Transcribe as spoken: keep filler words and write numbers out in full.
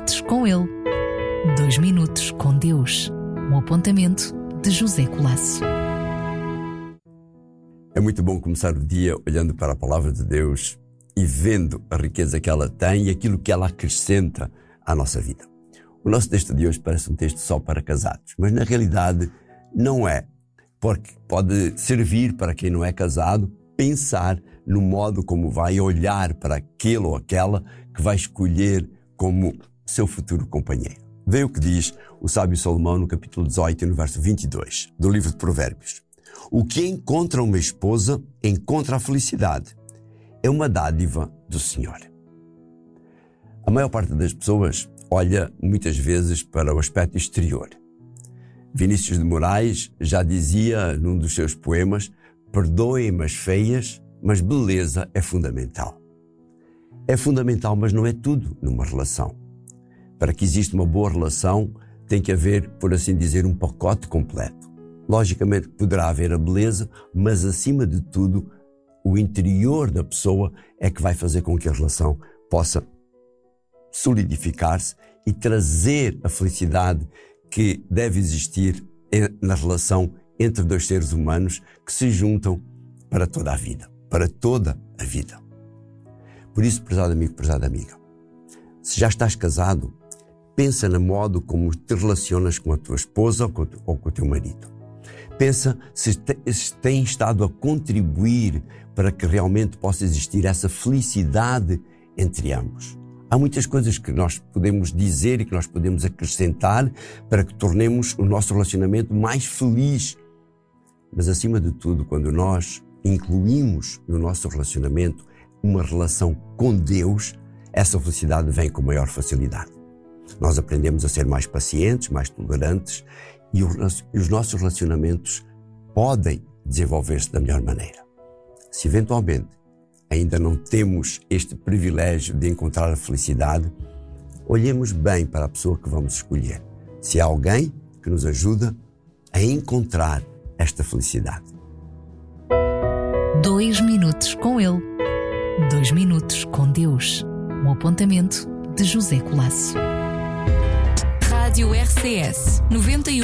minutos com ele. Dois minutos com Deus. Um apontamento de José Colasso. É muito bom começar o dia olhando para a palavra de Deus e vendo a riqueza que ela tem e aquilo que ela acrescenta à nossa vida. O nosso texto de hoje parece um texto só para casados, mas na realidade não é, porque pode servir para quem não é casado pensar no modo como vai olhar para aquele ou aquela que vai escolher como seu futuro companheiro. Vê o que diz o sábio Salomão no capítulo dezoito, no verso vinte e dois, do livro de Provérbios. O que encontra uma esposa, encontra a felicidade. É uma dádiva do Senhor. A maior parte das pessoas olha muitas vezes para o aspecto exterior. Vinícius de Moraes já dizia num dos seus poemas: perdoem-me as feias, mas beleza é fundamental. É fundamental, mas não é tudo numa relação. Para que exista uma boa relação, tem que haver, por assim dizer, um pacote completo. Logicamente poderá haver a beleza, mas acima de tudo, o interior da pessoa é que vai fazer com que a relação possa solidificar-se e trazer a felicidade que deve existir na relação entre dois seres humanos que se juntam para toda a vida, para toda a vida. Por isso, prezado amigo, prezada amiga, se já estás casado, pensa no modo como te relacionas com a tua esposa ou com, ou com o teu marido. Pensa se, te, se tem estado a contribuir para que realmente possa existir essa felicidade entre ambos. Há muitas coisas que nós podemos dizer e que nós podemos acrescentar para que tornemos o nosso relacionamento mais feliz. Mas, acima de tudo, quando nós incluímos no nosso relacionamento uma relação com Deus, essa felicidade vem com maior facilidade. Nós aprendemos a ser mais pacientes, mais tolerantes e os nossos relacionamentos podem desenvolver-se da melhor maneira. Se eventualmente ainda não temos este privilégio de encontrar a felicidade, olhemos bem para a pessoa que vamos escolher. Se há alguém que nos ajuda a encontrar esta felicidade. Dois minutos com ele. Dois minutos com Deus. Um apontamento de José Colasso. Rádio R C S noventa e um